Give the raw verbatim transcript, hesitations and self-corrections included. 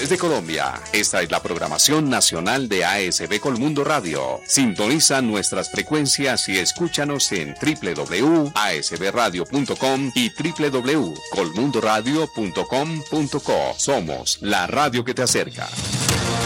regiones de Colombia. Esta es la programación nacional de A S B Colmundo Radio. Sintoniza nuestras frecuencias y escúchanos en doble u doble u doble u punto a s b radio punto com y doble u doble u doble u punto colmundoradio punto com punto co. Somos la radio que te acerca.